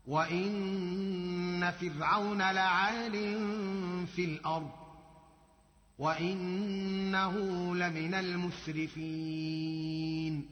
وان فرعون لعال في الارض وانه لمن المسرفين